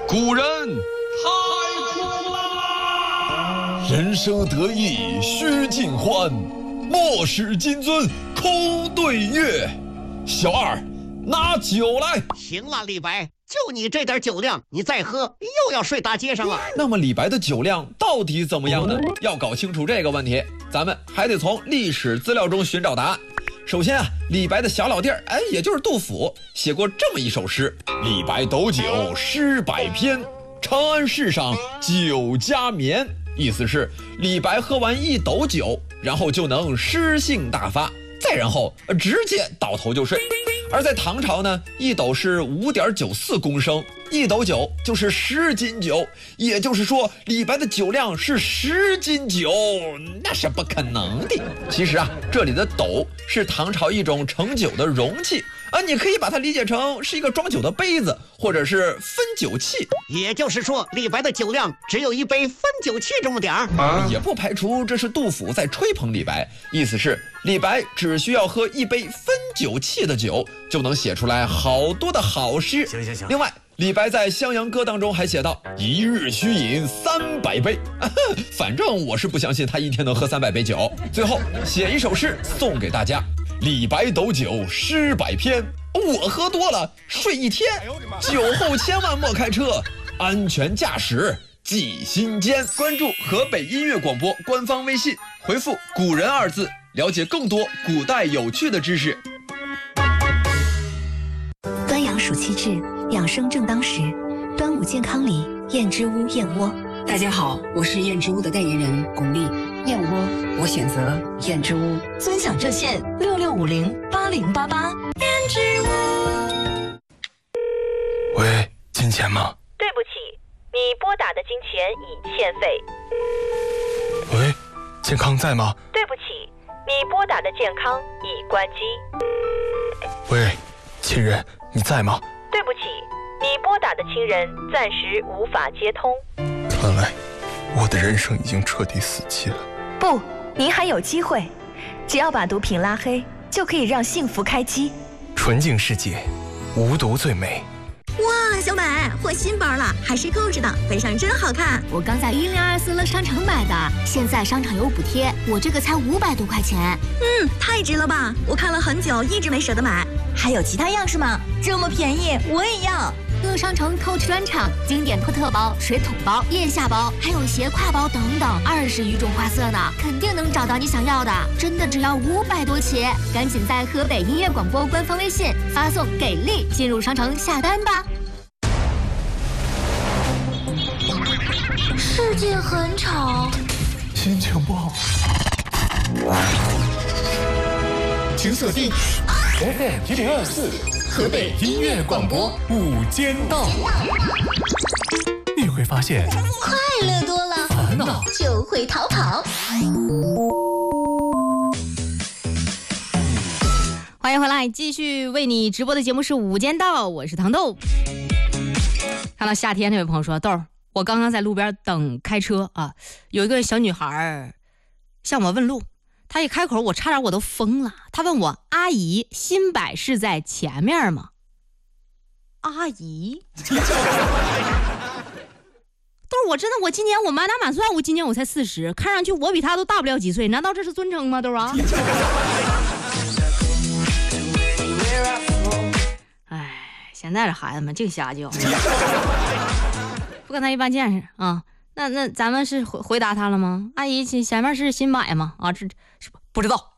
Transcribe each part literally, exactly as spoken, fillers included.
古人太苦了，人生得意须尽欢，莫使金樽空对月。小二，拿酒来。 行了，李白，就你这点酒量，你再喝又要睡大街上了。 那么李白的酒量到底怎么样呢？要搞清楚这个问题，咱们还得从历史资料中寻找答案。首先啊，李白的小老弟儿，哎，也就是杜甫，写过这么一首诗：李白斗酒诗百篇，长安市上酒家眠。意思是李白喝完一斗酒，然后就能诗兴大发，再然后直接倒头就睡。而在唐朝呢，一斗是 五点九四公升，一斗酒就是十斤酒，也就是说李白的酒量是十斤酒，那是不可能的。其实啊，这里的斗是唐朝一种盛酒的容器啊，你可以把它理解成是一个装酒的杯子，或者是分酒器。 也就是说，李白的酒量只有一杯分酒器这么点儿、 啊、也不排除这是杜甫在吹捧李白，意思是李白只需要喝一杯分酒器的酒，就能写出来好多的好诗。 行行行。 另外，李白在《襄阳歌》当中还写道：一日须饮三百杯、啊、反正我是不相信他一天能喝三百杯酒。最后写一首诗送给大家：李白斗酒诗百篇，我喝多了睡一天，酒后千万莫开车，安全驾驶记心间。关注河北音乐广播官方微信，回复古人二字，了解更多古代有趣的知识。 端阳暑气至，养生正当时。端午健康里，燕之屋燕窝。 大家好，我是燕之屋的代言人巩俐。燕窝，我选择燕之屋。 尊享热线六六五零八零八八。燕之屋。 喂，金钱吗？ 对不起，你拨打的金钱已欠费。 喂，健康在吗？ 对不起，你拨打的健康已关机。 喂，亲人，你在吗？ 对不起，你拨打的亲人暂时无法接通。 看来我的人生已经彻底死期了。 不，您还有机会，只要把毒品拉黑，就可以让幸福开机。 纯净世界，无毒最美。 哇，小美，我新包了，还是购置的，背上真好看。 我刚在一零二四乐商城买的，现在商场有补贴，我这个才五百多块钱。 嗯，太值了吧！我看了很久，一直没舍得买。 还有其他样式吗？这么便宜，我也要。 乐商城 Coach 专场，经典托特包、水桶包、腋下包，还有斜挎包等等，二十余种花色呢，肯定能找到你想要的。真的只要五百多起，赶紧在河北音乐广播官方微信发送“给力”进入商城下单吧。世界很吵， 心情不好。 请锁定 F M 一零二四河北音乐广播午间道，你会发现快乐多了， 烦恼就会逃跑。 欢迎回来，继续为你直播的节目是午间道，我是糖豆。看到夏天，这位朋友说：豆儿，我刚刚在路边等开车啊，有一个小女孩向我问路，她一开口，我差点我都疯了。她问我：阿姨，新百是在前面吗？阿姨，豆儿，我真的，我今年我满打满算，我今年我才四十，看上去我比她都大不了几岁，难道这是尊称吗？豆儿啊，哎，现在这孩子们净瞎叫。不跟他一般见识啊！那那咱们是回回答他了吗？阿姨，前面是新买吗？啊，这是不知道。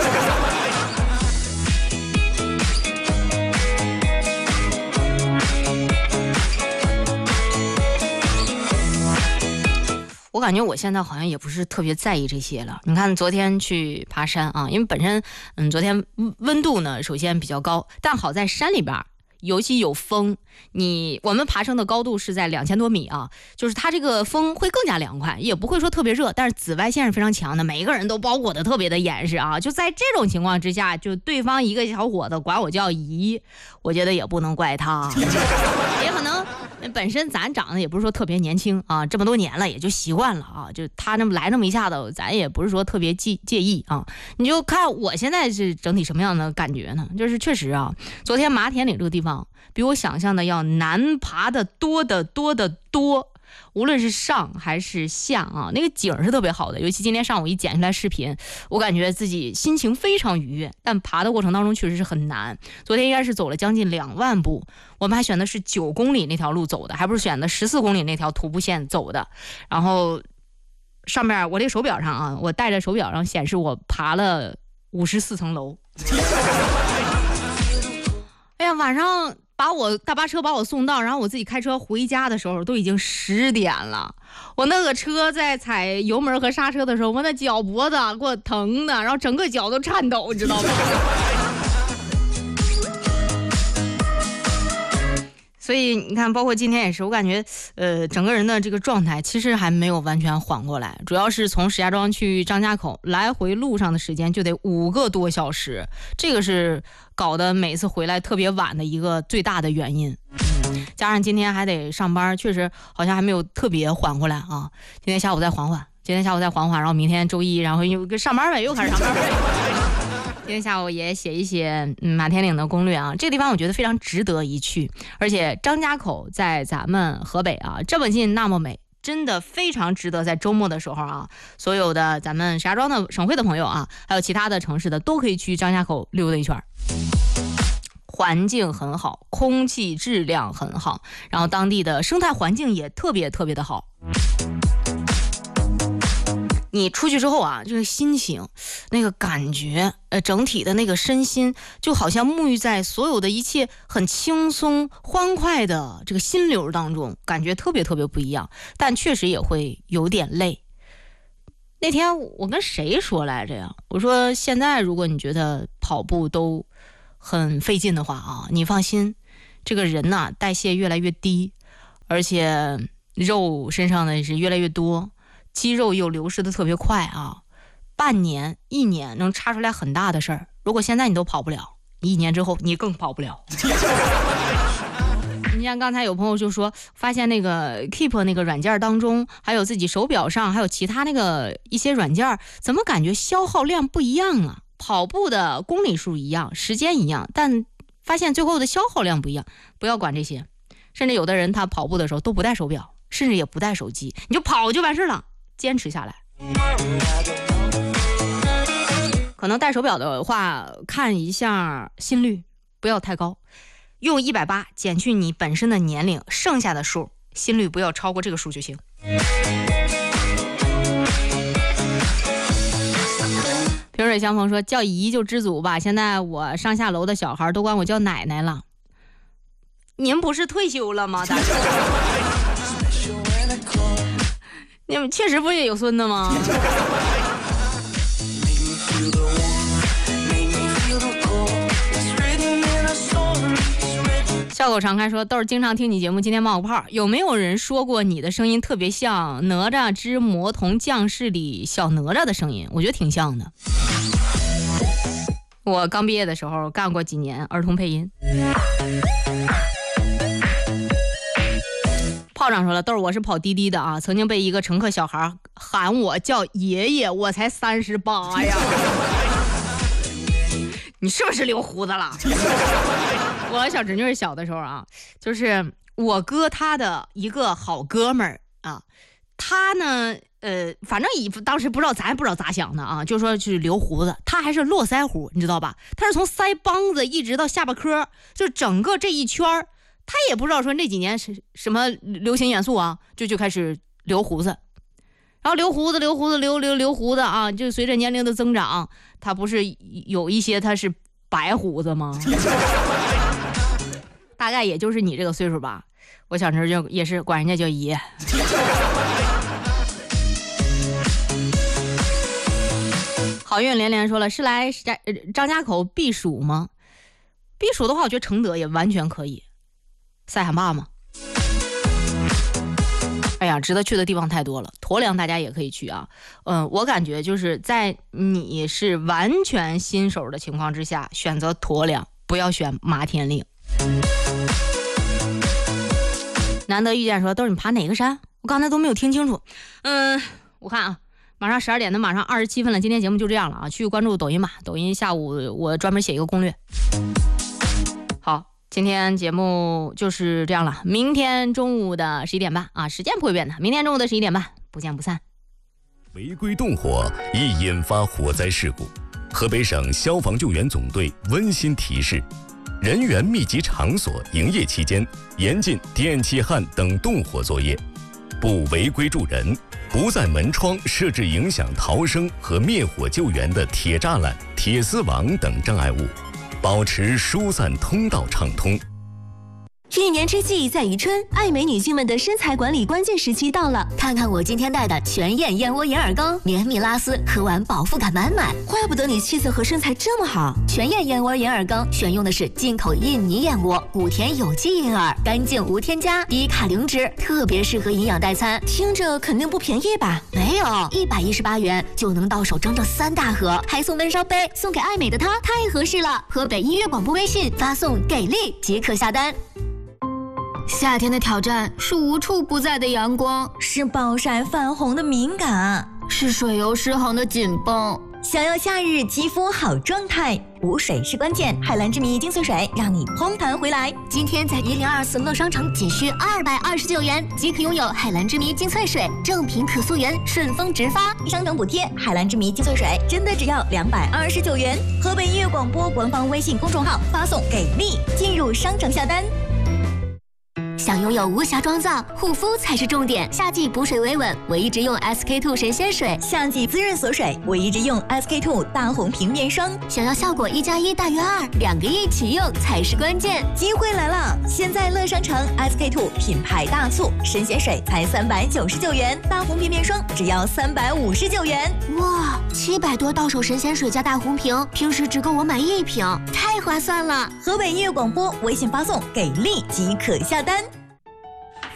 我感觉我现在好像也不是特别在意这些了。你看昨天去爬山啊，因为本身嗯昨天温度呢首先比较高，但好在山里边尤其有风，你我们爬升的高度是在两千多米啊，就是它这个风会更加凉快，也不会说特别热，但是紫外线是非常强的，每一个人都包裹的特别的严实啊。就在这种情况之下，就对方一个小伙子管我叫姨，我觉得也不能怪他，也可能本身咱长得也不是说特别年轻啊，这么多年了也就习惯了啊，就他那么来那么一下子，咱也不是说特别介介意啊。你就看我现在是整体什么样的感觉呢？就是确实啊，昨天麻田岭这个地方比我想象的要难爬的多得多得多。无论是上还是下啊，那个景是特别好的。尤其今天上午一剪下来视频，我感觉自己心情非常愉悦。但爬的过程当中确实是很难。昨天应该是走了将近两万步，我们还选的是九公里那条路走的，还不是选的十四公里那条徒步线走的。然后上面我这个手表上啊，我带着手表上显示我爬了五十四层楼。哎呀，晚上把我大巴车把我送到，然后我自己开车回家的时候都已经十点了。我那个车在踩油门和刹车的时候，我那脚脖子给我疼的，然后整个脚都颤抖，你知道吗？所以你看，包括今天也是，我感觉呃整个人的这个状态其实还没有完全缓过来，主要是从石家庄去张家口来回路上的时间就得五个多小时，这个是搞得每次回来特别晚的一个最大的原因。嗯，加上今天还得上班，确实好像还没有特别缓过来啊。今天下午再缓缓，今天下午再缓缓，然后明天周一，然后又上班呗，又开始上班呗。今天下午也写一写、嗯、马天岭的攻略啊，这个地方我觉得非常值得一去，而且张家口在咱们河北啊，这么近那么美，真的非常值得在周末的时候啊，所有的咱们石家庄的省会的朋友啊，还有其他的城市的都可以去张家口溜达一圈。环境很好，空气质量很好，然后当地的生态环境也特别特别的好。你出去之后啊，这个心情那个感觉呃，整体的那个身心就好像沐浴在所有的一切很轻松欢快的这个心流当中，感觉特别特别不一样，但确实也会有点累。那天我跟谁说来着呀？我说现在如果你觉得跑步都很费劲的话啊，你放心，这个人呐、啊、代谢越来越低，而且肉身上的是越来越多，肌肉又流失的特别快啊，半年一年能差出来很大的事儿。如果现在你都跑不了，一年之后你更跑不了。你像刚才有朋友就说，发现那个 Keep 那个软件当中，还有自己手表上，还有其他那个一些软件，怎么感觉消耗量不一样啊？跑步的公里数一样，时间一样，但发现最后的消耗量不一样。不要管这些，甚至有的人他跑步的时候都不带手表，甚至也不带手机，你就跑就完事了，坚持下来。可能带手表的话，看一下心率不要太高，用一百八减去你本身的年龄，剩下的数心率不要超过这个数就行。萍水相逢说，叫姨就知足吧，现在我上下楼的小孩都管我叫奶奶了。您不是退休了吗？大叔你们确实不也有孙子吗？笑口常开说，豆儿经常听你节目，今天冒个泡，有没有人说过你的声音特别像哪吒之魔童降世里小哪吒的声音？我觉得挺像的。我刚毕业的时候干过几年儿童配音。炮长说了，豆儿我是跑滴滴的啊，曾经被一个乘客小孩喊我叫爷爷，我才三十八呀。你是不是留胡子了？我小侄女小的时候啊，就是我哥他的一个好哥们儿啊，他呢呃反正以当时不知道咱不知道咋想的啊，就说是留胡子，他还是络腮胡，你知道吧？他是从腮帮子一直到下巴颏，就整个这一圈儿。他也不知道说那几年是什么流行元素啊，就就开始留胡子，然后留胡子留胡子留留留胡子啊，就随着年龄的增长，他不是有一些他是白胡子吗？大概也就是你这个岁数吧。我小时候就也是管人家叫爷。好运连连说了，是来张家口避暑吗？避暑的话，我觉得承德也完全可以。塞罕坝吗？哎呀，值得去的地方太多了。驮粮大家也可以去啊。嗯、呃，我感觉就是在你是完全新手的情况之下，选择驮粮，不要选麻天岭。 难得遇见说，都是你爬哪个山？我刚才都没有听清楚。嗯，我看啊，马上十二点的，马上二十七分了。今天节目就这样了啊，去关注抖音吧。抖音下午我专门写一个攻略。好，今天节目就是这样了。明天中午的十一点半啊，时间不会变的。明天中午的十一点半，不见不散。 违规动火易引发火灾事故，河北省消防救援总队温馨提示：人员密集场所营业期间，严禁电气焊等动火作业，不违规助人，不在门窗设置影响逃生和灭火救援的铁栅栏、铁丝网等障碍物，保持疏散通道畅通。 一年之计在于春，爱美女性们的身材管理关键时期到了。 看看我今天带的全燕燕窝眼耳膏，绵密拉丝，喝完饱腹感满满。 怪不得你气色和身材这么好。 全燕燕窝眼耳膏选用的是进口印尼燕窝，古田有机银耳，干净无添加，低卡零脂，特别适合营养代餐。 听着肯定不便宜吧？ 没有，一百一十八元就能到手整整三大盒，还送闷烧杯，送给爱美的她，太合适了。河北音乐广播微信发送给力即可下单。夏天的挑战是无处不在的阳光， 是暴晒泛红的敏感， 是水油失衡的紧绷。 想要夏日肌肤好状态，补水是关键。海蓝之谜精粹水让你嘭弹回来。 今天在一零二四乐商城仅需二百二十九元即可拥有海蓝之谜精粹水，正品可溯源，顺丰直发， 商城补贴。海蓝之谜精粹水真的只要两百二十九元。河北音乐广播官方微信公众号发送给力，进入商城下单。 想拥有无瑕妆造，护肤才是重点。夏季补水维稳，我一直用 S K two 神仙水； 夏季滋润锁水，我一直用 S K two 大红瓶面霜。 想要效果一加一大于二，两个一起用才是关键。 机会来了！现在乐商城 S K two 品牌大促，神仙水才三百九十九元，大红瓶面霜只要三百五十九元。 哇，七百多到手神仙水加大红瓶，平时只够我买一瓶，太划算了！ 河北音乐广播微信发送给力即可下单。